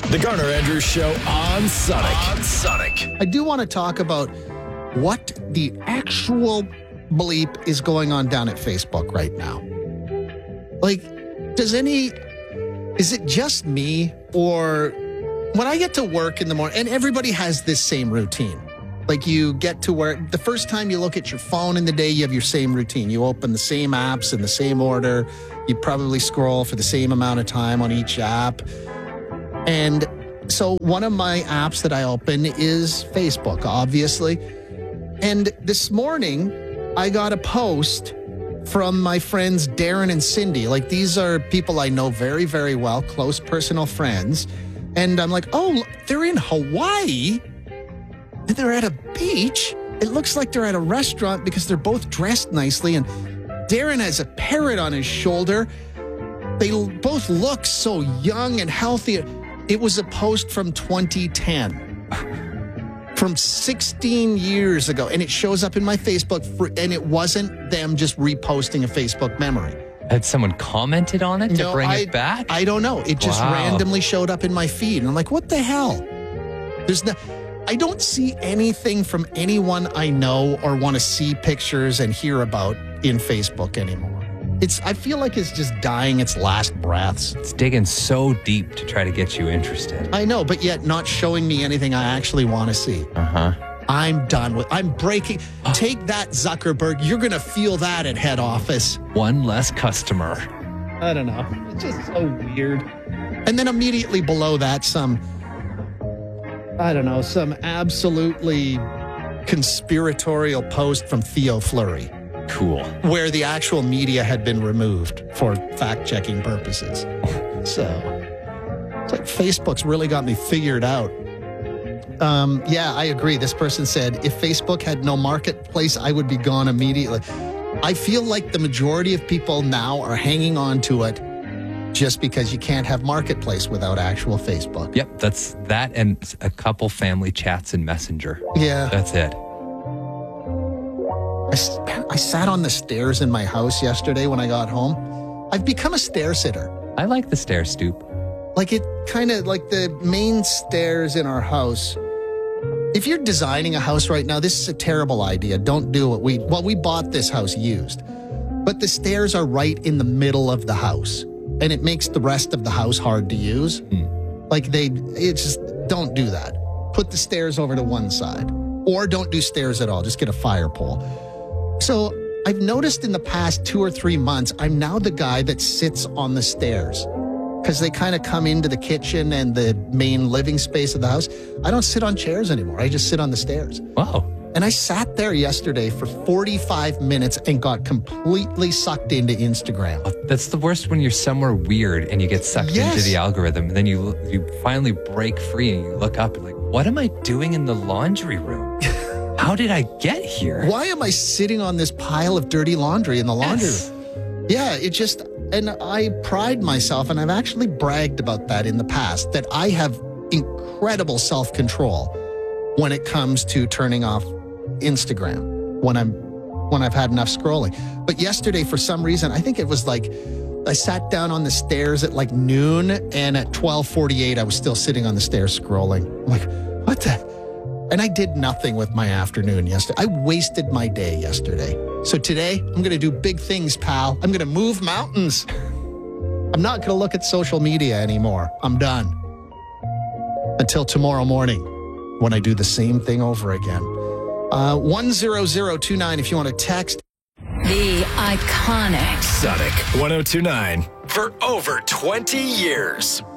The Garner Andrews Show on Sonic. I do want to talk about what the actual bleep is going on down at Facebook right now. Like, is it just me, or when I get to work in the morning, and everybody has this same routine. Like, you get to work, the first time you look at your phone in the day, you have your same routine. You open the same apps in the same order. You probably scroll for the same amount of time on each app. And so one of my apps that I open is Facebook, obviously. And this morning, I got a post from my friends Darren and Cindy. Like, these are people I know very, very well, close personal friends. And I'm like, oh, they're in Hawaii. And they're at a beach. It looks like they're at a restaurant because they're both dressed nicely. And Darren has a parrot on his shoulder. They both look so young and healthy. It was a post from 2010, from 16 years ago, and it shows up in my Facebook, and it wasn't them just reposting a Facebook memory. Had someone commented on it to bring it back? I don't know. It just randomly showed up in my feed, and I'm like, what the hell? I don't see anything from anyone I know or want to see pictures and hear about in Facebook anymore. I feel like it's just dying its last breaths. It's digging so deep to try to get you interested. I know, but yet not showing me anything I actually want to see. I'm done I'm breaking. Take that, Zuckerberg. You're going to feel that at head office. One less customer. I don't know. It's just so weird. And then immediately below that, some absolutely conspiratorial post from Theo Fleury. Cool. Where the actual media had been removed for fact-checking purposes. So, it's like Facebook's really got me figured out. Yeah, I agree. This person said, if Facebook had no marketplace, I would be gone immediately. I feel like the majority of people now are hanging on to it just because you can't have marketplace without actual Facebook. Yep, that's that and a couple family chats in Messenger. Yeah. That's it. I sat on the stairs in my house yesterday when I got home. I've become a stair sitter. I like the stair stoop. Like, it kind of like the main stairs in our house. If you're designing a house right now, this is a terrible idea. Don't do it. We bought this house used, but the stairs are right in the middle of the house, and it makes the rest of the house hard to use. It's just, don't do that. Put the stairs over to one side, or don't do stairs at all. Just get a fire pole. So I've noticed in the past 2 or 3 months, I'm now the guy that sits on the stairs because they kind of come into the kitchen and the main living space of the house. I don't sit on chairs anymore. I just sit on the stairs. Wow. And I sat there yesterday for 45 minutes and got completely sucked into Instagram. That's the worst when you're somewhere weird and you get sucked into the algorithm. And then you finally break free and you look up and like, what am I doing in the laundry room? How did I get here? Why am I sitting on this pile of dirty laundry in the laundry room? Yeah, and I pride myself, and I've actually bragged about that in the past, that I have incredible self-control when it comes to turning off Instagram when I've had enough scrolling. But yesterday, for some reason, I think it was like I sat down on the stairs at like noon, and at 12:48, I was still sitting on the stairs scrolling. I'm like, what the? And I did nothing with my afternoon yesterday. I wasted my day yesterday. So today, I'm going to do big things, pal. I'm going to move mountains. I'm not going to look at social media anymore. I'm done. Until tomorrow morning, when I do the same thing over again. 10029 if you want to text. The iconic Sonic 1029 for over 20 years.